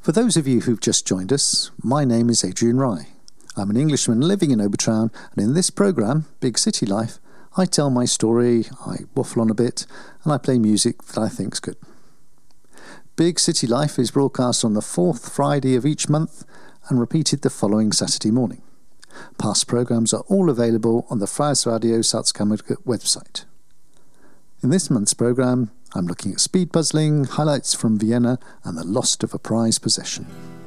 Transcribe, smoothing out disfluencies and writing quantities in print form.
For those of you who've just joined us, my name is Adrian Rye. I'm an Englishman living in Obertraun, and in this programme, Big City Life, I tell my story, I waffle on a bit, and I play music that I think's good. Big City Life is broadcast on the fourth Friday of each month and repeated the following Saturday morning. Past programmes are all available on the Freies Radio Salzkammer website. In this month's programme, I'm looking at speed puzzling, highlights from Vienna, and the loss of a prized possession.